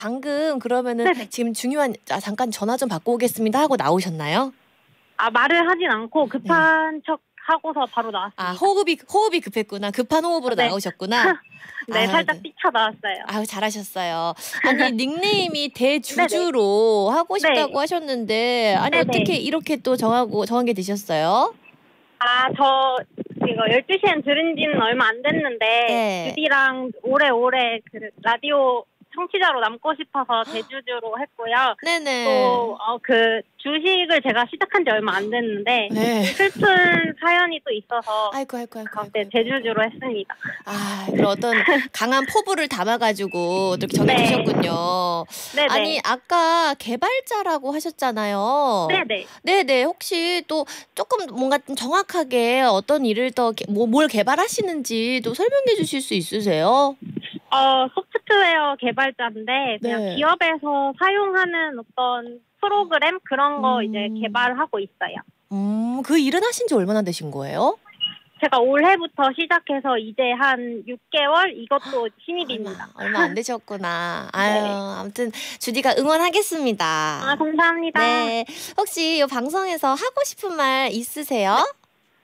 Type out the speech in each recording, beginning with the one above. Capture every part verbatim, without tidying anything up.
방금 그러면은 네네. 지금 중요한 아 잠깐 전화 좀 받고 오겠습니다 하고 나오셨나요? 아 말을 하진 않고 네. 급한 척 하고서 바로 나왔습니다. 아 호흡이 호흡이 급했구나. 급한 호흡으로 네. 나오셨구나. 네, 아 살짝 네. 뛰쳐 나왔어요. 아유 잘하셨어요. 아니 닉네임이 네네. 대주주로 하고 네. 싶다고 하셨는데 아니 네네. 어떻게 이렇게 또 정하고 정하게 되셨어요? 아 저 이거 열두 시엔 들은 지는 얼마 안 됐는데 네. 주디랑 오래오래 그 라디오 청취자로 남고 싶어서 대주주로 했고요. 네네. 또 어 그 주식을 제가 시작한 지 얼마 안 됐는데 네. 슬픈 사연이 또 있어서 아이고 아이고 아이고 어 아이고. 네, 아이고, 대주주로 아이고. 했습니다. 아 그런 어떤 강한 포부를 담아 가지고 또 이렇게 정해 네. 주셨군요. 아니 네네. 아까 개발자라고 하셨잖아요. 네네. 네네. 혹시 또 쪼끔 뭔가 좀 정확하게 어떤 일을 더 개 뭐 뭘 개발하시는지 또 설명해 주실 수 있으세요? 어 소프트웨어 개발자인데 그냥 네. 기업에서 사용하는 어떤 프로그램 그런 거 이제 음. 개발하고 있어요. 음 그 일은 하신 지 얼마나 되신 거예요? 제가 올해부터 시작해서 이제 한 육 개월 이것도 얼마 신입입니다. 얼마 안 되셨구나. 아유 네. 아무튼 주디가 응원하겠습니다. 아 감사합니다. 네. 혹시 이 방송에서 하고 싶은 말 있으세요? 네.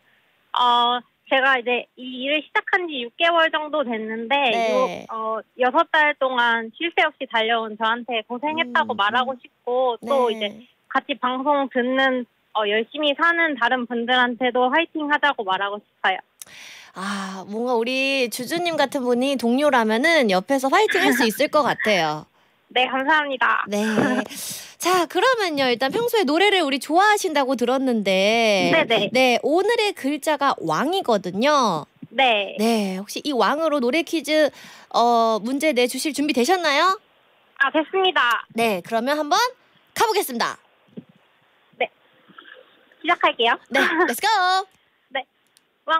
어 제가 이제 이 일을 시작한 지 육 개월 정도 됐는데 요 네. 어 여섯 달 동안 쉴 새 없이 달려온 저한테 고생했다고 음 말하고 음. 싶고 또 이제 네. 같이 방송 듣는 어 열심히 사는 다른 분들한테도 화이팅하자고 말하고 싶어요. 아 뭔가 우리 주주님 같은 분이 동료라면은 옆에서 화이팅할 수 있을 것 같아요. 네 감사합니다. 네. 자 그러면요. 일단 평소에 노래를 우리 좋아하신다고 들었는데 네네. 네 오늘의 글자가 왕이거든요. 네. 네. 혹시 이 왕으로 노래 퀴즈 어 문제 내주실 준비 되셨나요? 아 됐습니다. 네. 그러면 한번 가 보겠습니다. 네. 시작할게요. 네. 렛츠 고.